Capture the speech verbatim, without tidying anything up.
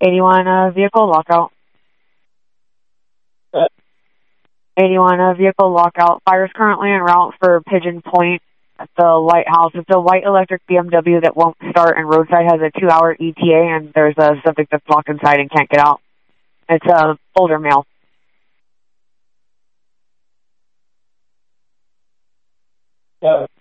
eighty-one uh, vehicle lockout. Uh, eighty-one uh, vehicle lockout. Fire's currently en route for Pigeon Point at the lighthouse. It's a white electric B M W that won't start, and roadside has a two-hour E T A, and there's a subject that's locked inside and can't get out. It's a older male. uh,